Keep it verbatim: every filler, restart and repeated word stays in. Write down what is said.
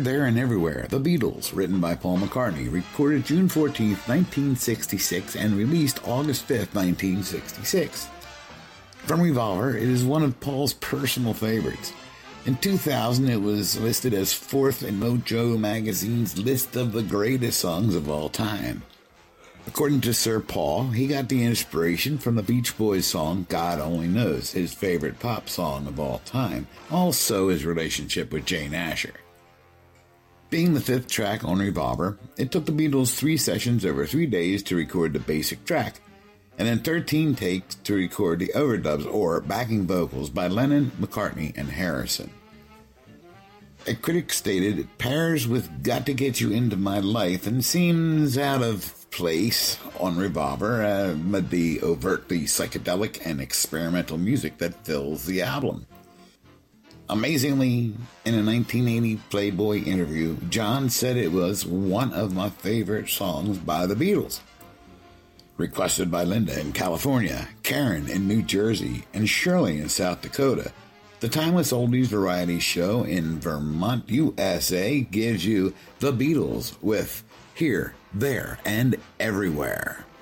There, and Everywhere, The Beatles, written by Paul McCartney, recorded June fourteenth, nineteen sixty-six, and released August fifth, nineteen sixty-six. From Revolver, it is one of Paul's personal favorites. In two thousand, it was listed as fourth in Mojo magazine's list of the greatest songs of all time. According to Sir Paul, he got the inspiration from the Beach Boys song God Only Knows, his favorite pop song of all time, also his relationship with Jane Asher. Being the fifth track on Revolver, it took the Beatles three sessions over three days to record the basic track, and then thirteen takes to record the overdubs or backing vocals by Lennon, McCartney, and Harrison. A critic stated, "It pairs with Got to Get You Into My Life and seems out of place on Revolver uh, amid the overtly psychedelic and experimental music that fills the album." Amazingly, in a nineteen eighty Playboy interview, John said it was one of my favorite songs by the Beatles. Requested by Linda in California, Karen in New Jersey, and Shirley in South Dakota, the Timeless Oldies Variety Show in Vermont, U S A gives you The Beatles with Here, There, and Everywhere.